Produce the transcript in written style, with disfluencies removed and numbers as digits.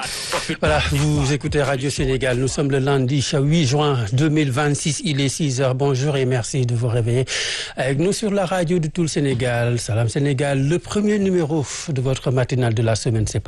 Voilà, vous écoutez Radio Sénégal. Nous sommes le lundi 8 juin 2026. Il est 6h. Bonjour et merci de vous réveiller avec nous sur la radio de tout le Sénégal. Salam Sénégal, le premier numéro de votre matinale de la semaine. C'est